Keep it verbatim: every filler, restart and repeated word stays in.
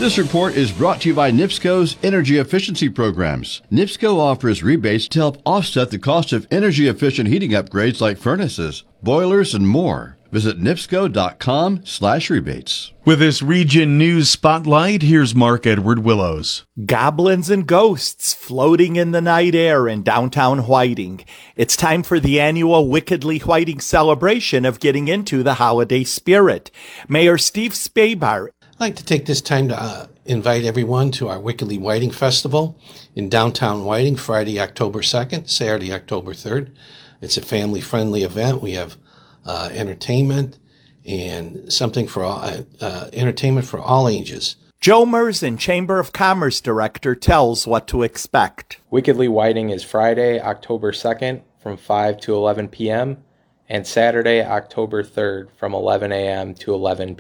This report is brought to you by NIPSCO's energy efficiency programs. NIPSCO offers rebates to help offset the cost of energy-efficient heating upgrades like furnaces, boilers, and more. Visit nipsco.com slash rebates. With this region news spotlight, here's Mark Edward Willows. Goblins and ghosts floating in the night air in downtown Whiting. It's time for the annual Wickedly Whiting celebration of getting into the holiday spirit. Mayor Steve Spabar. I'd like to take this time to uh, invite everyone to our Wickedly Whiting Festival in downtown Whiting, Friday, October second, Saturday, October third. It's a family-friendly event. We have uh, entertainment and something for all, uh, uh, entertainment for all ages. Joe Merzen, Chamber of Commerce Director, tells what to expect. Wickedly Whiting is Friday, October second from five to eleven p.m. and Saturday, October third from eleven a.m. to eleven p.m.